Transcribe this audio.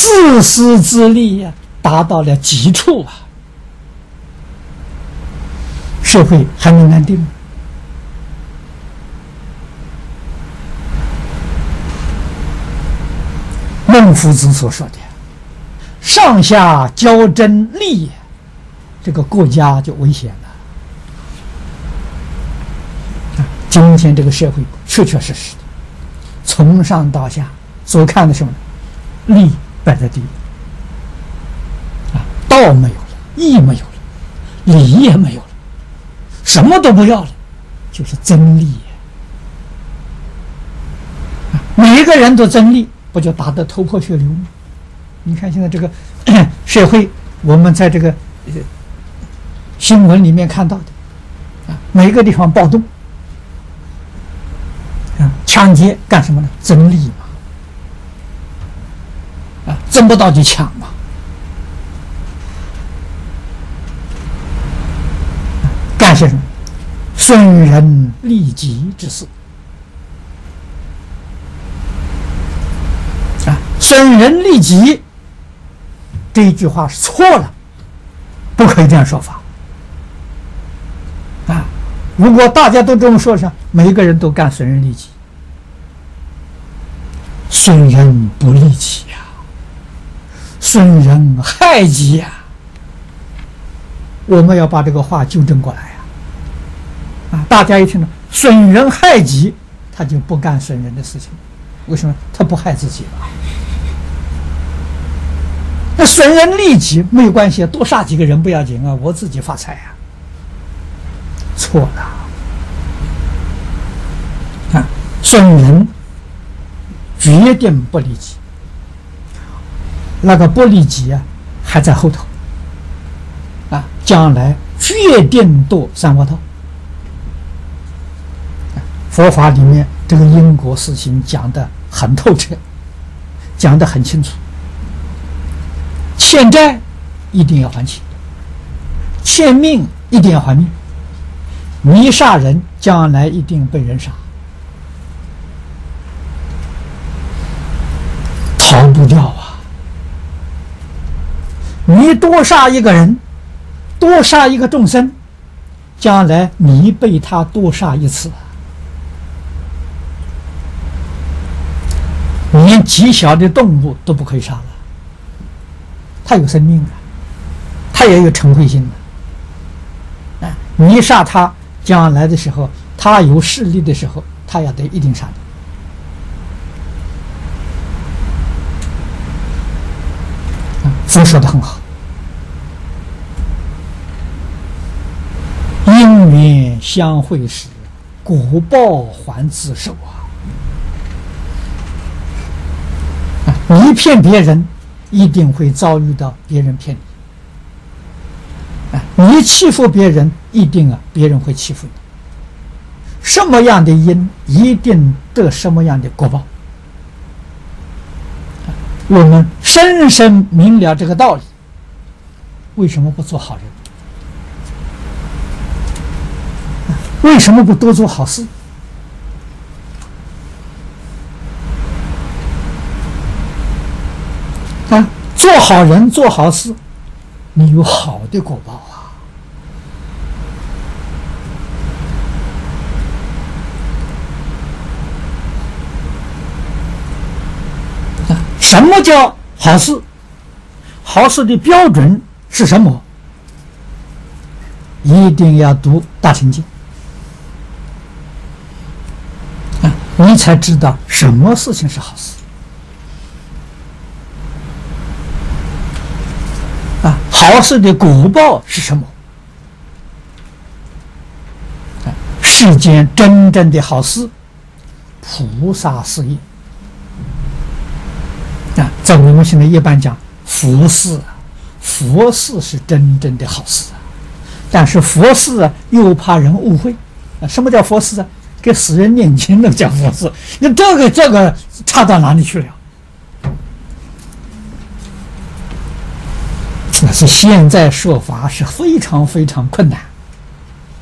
自私自利呀，达到了极处啊，社会还能安定吗？孟夫子所说的上下交争利，这个国家就危险了。今天这个社会确确实实的，从上到下所看的什么？利摆在第一，道没有了，义没有了，礼也没有了，什么都不要了，就是争利。每一个人都争利，不就打得头破血流吗？你看现在这个社会，我们在这个新闻里面看到的，每个地方暴动，抢劫干什么呢？争利嘛，争不到就抢嘛。干些什么？损人利己之事。损人利己这一句话是错了，不可以这样说法。如果大家都这么说上，每一个人都干损人利己，损人不利己呀，损人害己呀。我们要把这个话纠正过来呀！大家一听到损人害己，他就不干损人的事情。为什么？他不害自己了。那损人利己没有关系，多杀几个人不要紧啊，我自己发财啊。错了，损人决定不利己，那个不利己啊还在后头将来决定堕三恶道。佛法里面这个因果事情讲得很透彻，讲得很清楚。欠债一定要还钱，欠命一定要还命。你杀人，将来一定被人杀，逃不掉啊！你多杀一个人，多杀一个众生，将来你被他多杀一次，连极小的动物都不可以杀了。它有生命啊，它也有嗔恚心的。你杀它，将来的时候，它有势力的时候，它也得一定杀你。佛说的很好，因缘相会时，果报还自受啊！你骗别人，一定会遭遇到别人骗你。你欺负别人，一定别人会欺负你。什么样的因，一定得什么样的果报。我们深深明了这个道理，为什么不做好人？为什么不多做好事？做好人做好事，你有好的果报啊！什么叫好事？好事的标准是什么？一定要读大乘经你才知道什么事情是好事。好事的果报是什么？世间真正的好事，菩萨事业在我们现在一般讲佛事，佛事是真正的好事但是佛事又怕人误会什么叫佛事给死人念经那叫佛事，那这个差到哪里去了？那是现在说法是非常非常困难。